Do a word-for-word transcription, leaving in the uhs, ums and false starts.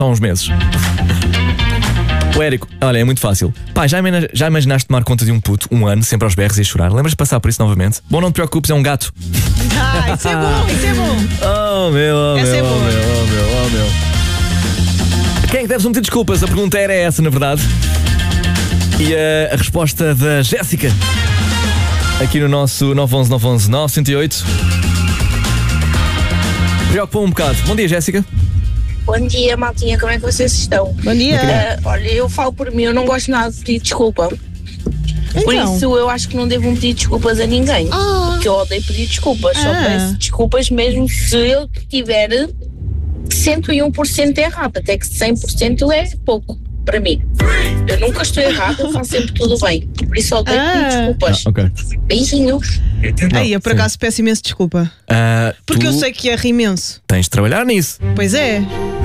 Há uns meses. O Érico, olha, é muito fácil. Pá, já, imagina, já imaginaste tomar conta de um puto um ano, sempre aos berros e a chorar? Lembras de passar por isso novamente? Bom, não te preocupes, é um gato. Ah, isso é bom, isso é bom. Oh meu, oh Essa meu, é oh boa. meu, oh meu, oh meu. Quem é que deve-se meter desculpas? A pergunta era essa, na verdade. E a, a resposta da Jéssica, aqui no nosso nove um um nove um um nove zero oito. Preocupou um bocado. Bom dia, Jéssica. Bom dia, maltinha, como é que vocês estão? Bom dia. Uh, olha, eu falo por mim, eu não gosto nada de pedir desculpa. Por Então. isso eu acho que não devo pedir desculpas a ninguém. Ah. Porque eu odeio pedir desculpas. Só Ah. peço desculpas mesmo se eu tiver cento e um por cento errado. Até que cem por cento é pouco para mim. Eu nunca estou errado, eu faço sempre tudo bem. Por isso eu odeio Ah. pedir desculpas. Ah, ok. Beijinhos. Aí, eu por sim. acaso peço imenso desculpa. Ah, Porque tu eu sei que erro imenso. tens de trabalhar nisso. Pois é.